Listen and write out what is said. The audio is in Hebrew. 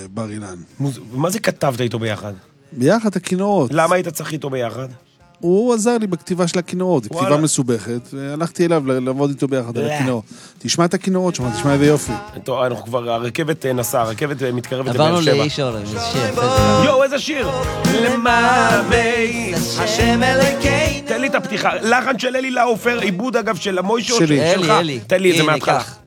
בבר אילן. מה זה כתבת איתו ביחד? ביחד הכינורות. למה היית צריך איתו ביחד? הוא עזר לי בכתיבה של הכינורות, זו כתיבה מסובכת, והלכתי אליו לעבוד איתו ביחד על הכינורות. תשמע את הכינורות שם, תשמע איזה יופי. טוב, אנחנו כבר, הרכבת נסעה, הרכבת מתקרבת לבאר עברנו שבע. לאישור, איזה שיר. יואו, איזה שיר! למאמי השם אלוקינו. תן לי את הפתיחה, לחן של אלי לאופר, עיבוד אגב של המוישו שלי. שלך. אלי. תן לי את זה הנה, מההתחלה. קח.